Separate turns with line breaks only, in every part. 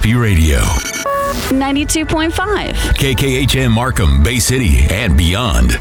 Happy Radio.
92.5.
KKHM Markham, Bay City, and beyond.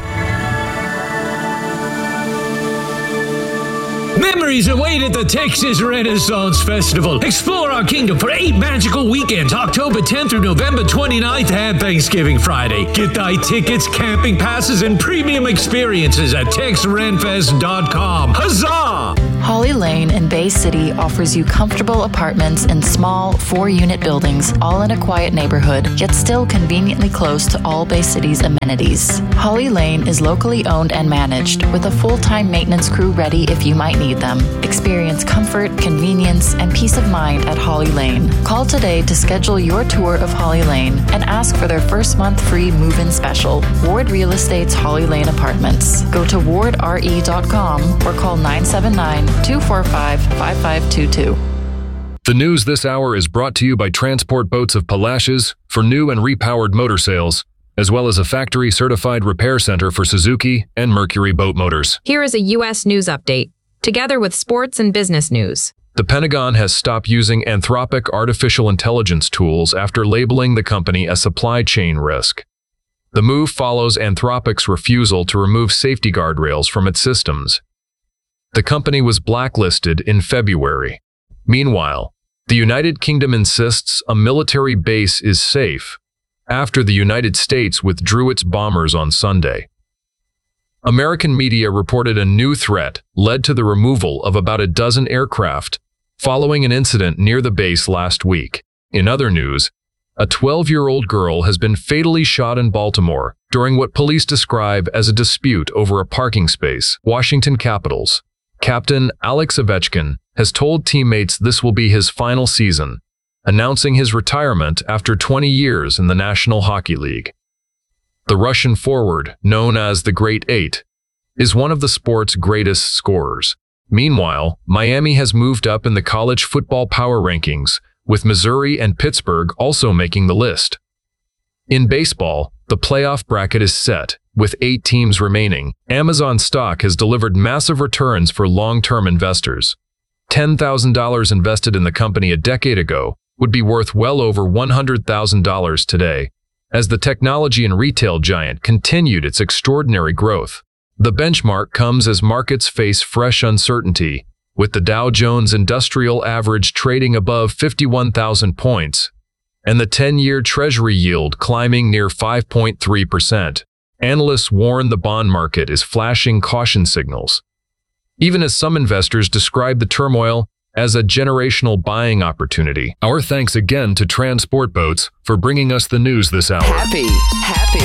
Memories await at the Texas Renaissance Festival. Explore our kingdom for 8 magical weekends, October 10th through November 29th and Thanksgiving Friday. Get thy tickets, camping passes, and premium experiences at TexRenFest.com. Huzzah!
Holly Lane in Bay City offers you comfortable apartments in small 4-unit buildings, all in a quiet neighborhood, yet still conveniently close to all Bay City's amenities. Holly Lane is locally owned and managed, with a full-time maintenance crew ready if you might need them. Experience comfort, convenience, and peace of mind at Holly Lane. Call today to schedule your tour of Holly Lane and ask for their first month free move-in special. Ward Real Estate's Holly Lane Apartments. Go to wardre.com or call 979-245-5522.
The news this hour is brought to you by Transport Boats of Palacios for new and repowered motor sales, as well as a factory-certified repair center for Suzuki and Mercury boat motors.
Here is a U.S. news update, together with sports and business news.
The Pentagon has stopped using Anthropic artificial intelligence tools after labeling the company a supply chain risk. The move follows Anthropic's refusal to remove safety guardrails from its systems. The company was blacklisted in February. Meanwhile, the United Kingdom insists a military base is safe after the United States withdrew its bombers on Sunday. American media reported a new threat led to the removal of about a dozen aircraft following an incident near the base last week. In other news, a 12-year-old girl has been fatally shot in Baltimore during what police describe as a dispute over a parking space. Washington Capitals captain Alex Ovechkin has told teammates this will be his final season, announcing his retirement after 20 years in the National Hockey League. The Russian forward, known as the Great Eight, is one of the sport's greatest scorers. Meanwhile, Miami has moved up in the college football power rankings, with Missouri and Pittsburgh also making the list. In baseball, the playoff bracket is set, with 8 teams remaining. Amazon stock has delivered massive returns for long-term investors. $10,000 invested in the company a decade ago would be worth well over $100,000 today, as the technology and retail giant continued its extraordinary growth. The benchmark comes as markets face fresh uncertainty, with the Dow Jones Industrial Average trading above 51,000 points, and the 10-year Treasury yield climbing near 5.3%. Analysts warn the bond market is flashing caution signals, even as some investors describe the turmoil as a generational buying opportunity. Our thanks again to Transport Boats for bringing us the news this hour.
Happy